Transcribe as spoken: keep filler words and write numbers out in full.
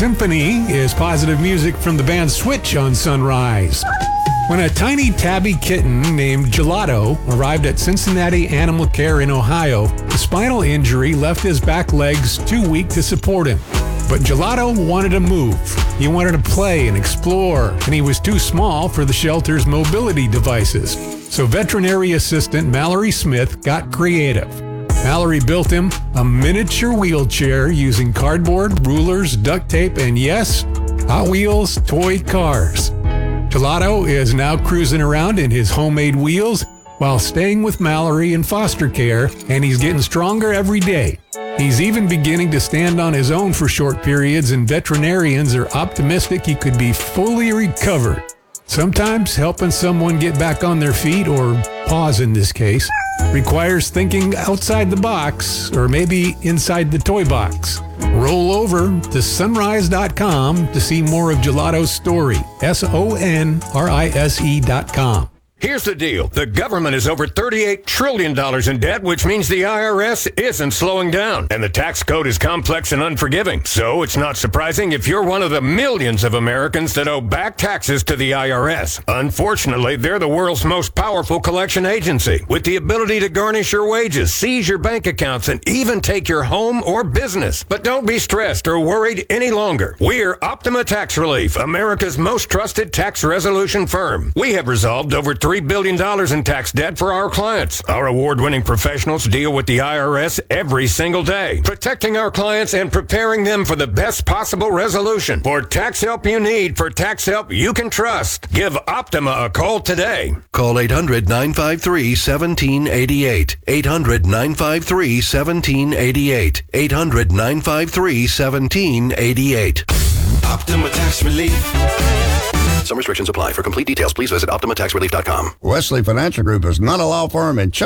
Symphony is positive music from the band Switch on Sunrise. When a tiny tabby kitten named Gelato arrived at Cincinnati Animal Care in Ohio, the spinal injury left his back legs too weak to support him. But Gelato wanted to move. He wanted to play and explore, and he was too small for the shelter's mobility devices. So veterinary assistant Mallory Smith got creative. Mallory built him a miniature wheelchair using cardboard, rulers, duct tape, and yes, Hot Wheels toy cars. Gelato is now cruising around in his homemade wheels while staying with Mallory in foster care, and he's getting stronger every day. He's even beginning to stand on his own for short periods, and veterinarians are optimistic he could be fully recovered. Sometimes helping someone get back on their feet, or paws in this case, requires thinking outside the box, or maybe inside the toy box. Roll over to sunrise dot com to see more of Gelato's story. S O N R I S E dot com. Here's the deal. The government is over thirty-eight trillion dollars in debt, which means the I R S isn't slowing down. And the tax code is complex and unforgiving. So it's not surprising if you're one of the millions of Americans that owe back taxes to the I R S. Unfortunately, they're the world's most powerful collection agency, with the ability to garnish your wages, seize your bank accounts, and even take your home or business. But don't be stressed or worried any longer. We're Optima Tax Relief, America's most trusted tax resolution firm. We have resolved over three billion dollars in tax debt for our clients. Our award-winning professionals deal with the I R S every single day, protecting our clients and preparing them for the best possible resolution. For tax help you need, for tax help you can trust, give Optima a call today. Call eight hundred, nine five three, one seven eight eight. eight hundred, nine five three, one seven eight eight. eight hundred, nine five three, one seven eight eight. Optima Tax Relief. Some restrictions apply. For complete details, please visit optima tax relief dot com. Wesley Financial Group is not a law firm in